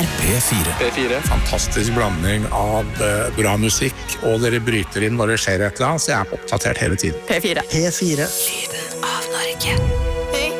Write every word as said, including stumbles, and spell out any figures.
er P fire. P fire. Fantastisk blanding av uh, bra musikk, og dere bryter inn når det skjer et eller annet, så jeg er oppdatert hele tiden. P fire. P fire. Lyden av Norge.